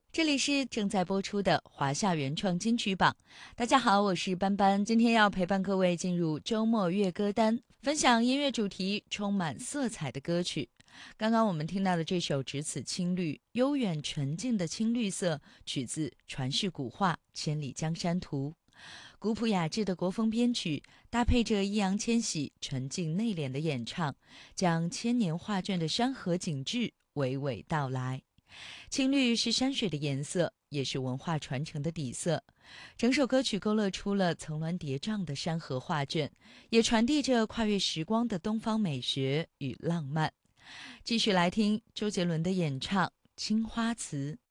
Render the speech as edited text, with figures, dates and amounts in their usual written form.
这里是正在播出的华夏原创金曲榜。大家好，我是班班，今天要陪伴各位进入周末乐歌单，分享音乐主题充满色彩的歌曲。刚刚我们听到的这首《只此青绿》，悠远纯净的青绿色，取自传世古画《千里江山图》。古朴雅致的国风编曲，搭配着易烊千玺纯净内敛的演唱，将千年画卷的山河景致娓娓道来。青绿是山水的颜色，也是文化传承的底色。整首歌曲勾勒出了层峦叠嶂的山河画卷，也传递着跨越时光的东方美学与浪漫。继续来听周杰伦的演唱《青花瓷》。